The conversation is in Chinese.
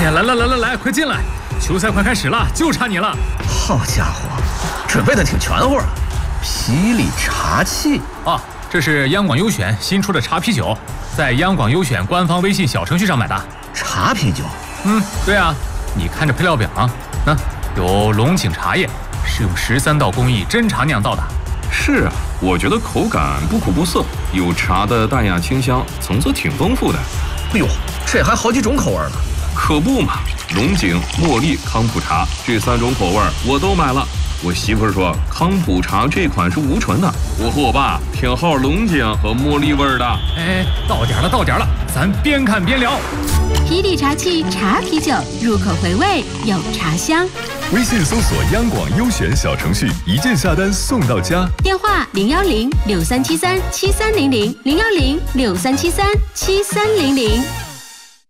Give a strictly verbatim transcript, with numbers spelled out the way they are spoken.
呀，来来来来来，快进来！球赛快开始了，就差你了。 好家伙，准备的挺全乎啊！霹雳茶器啊，这是央广优选新出的茶啤酒，在央广优选官方微信小程序上买的。 茶啤酒？ 嗯，对啊，你看这配料表啊，那有龙井茶叶，是用十三道工艺真茶酿造的。 是啊，我觉得口感不苦不涩，有茶的淡雅清香，层次挺丰富的。 哎呦，这还好几种口味呢。 可不嘛，龙井、茉莉、康普茶这三种口味我都买了。我媳妇儿说康普茶这款是无醇的，我和我爸偏好龙井和茉莉味的。 哎，到点了，到点了，咱边看边聊。 霹雳茶器茶啤酒，入口回味有茶香。 微信搜索央广优选小程序，一键下单送到家。 电话零幺零六三七三七三零零零幺零六三七三七三零零。